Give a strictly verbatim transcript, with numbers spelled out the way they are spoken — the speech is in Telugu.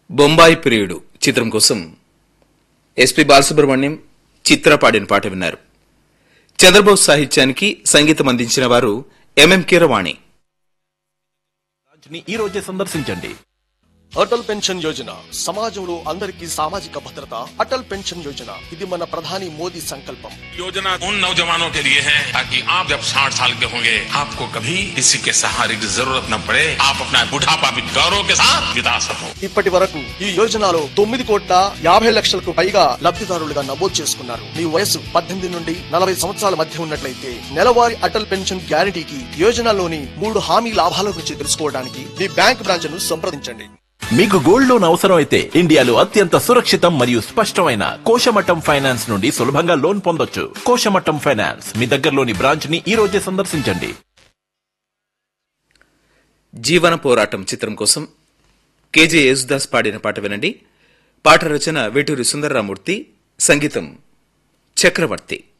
బొంబాయి ప్రియుడు చిత్రం కోసం ఎస్పి బాలసుబ్రహ్మణ్యం చిత్ర పాడిన పాట విన్నారు. చంద్రబోస్ సాహిత్యానికి సంగీతం అందించిన వారు ఎంఎం కీరవాణి. ఈ రోజే సందర్శించండి. అటల్ పెన్షన్ యోజన సమాజంలో అందరికీ సామాజిక భద్రత. అటల్ పెన్షన్ యోజన ఇది మన ప్రధాని మోదీ సంకల్పం. योजना उन नौजवानों के लिए है ताकि आप जब साठ साल के होंगे आपको कभी किसी के सहारे की जरूरत न पड़े, आप अपना बुढ़ापा भी गौरव के साथ बिता सको. ఇప్పటి వరకు ఈ యోజనలో తొమ్మిది కోట్ల యాభై లక్షలకు పైగా లబ్ధిదారులుగా నమోదు చేసుకున్నారు. మీ వయసు పద్దెనిమిది నుండి నలభై సంవత్సరాల మధ్య ఉన్నట్లయితే నెలవారీ అటల్ పెన్షన్ గ్యారంటీకి యోజనలోని మూడు హామీ లాభాల గురించి తెలుసుకోవడానికి మీ బ్యాంక్ బ్రాంచ్ ను సంప్రదించండి. మీకు గోల్డ్ లోన్ అవసరం అయితే ఇండియాలో అత్యంత సురక్షితం మరియు స్పష్టమైన కోశమట్టం ఫైనాన్స్ నుండి సులభంగా లోన్ పొందొచ్చు. కోశమట్టం ఫైనాన్స్ మీ దగ్గరలోని బ్రాంచ్ ని ఈ రోజే సందర్శించండి. జీవన పోరాటం చిత్రం కోసం కేజే యేసుదాస్ పాడిన పాట వినండి. పాట రచన వేటూరి సుందరరామూర్తి, సంగీతం చక్రవర్తి.